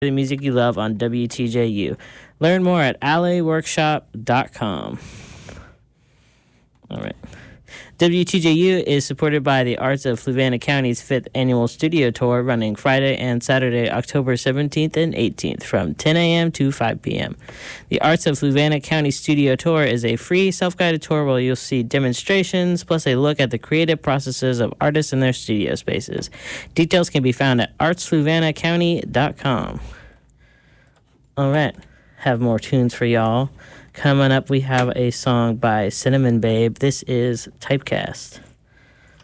the music you love on WTJU. Learn more at alleyworkshop.com. All right. WTJU is supported by the Arts of Fluvanna County's 5th annual studio tour running Friday and Saturday, October 17th and 18th from 10 a.m. to 5 p.m. The Arts of Fluvanna County studio tour is a free self-guided tour where you'll see demonstrations plus a look at the creative processes of artists in their studio spaces. Details can be found at artsfluvannacounty.com. All right. Have more tunes for y'all. Coming up, we have a song by Cinnamon Babe. This is Typecast.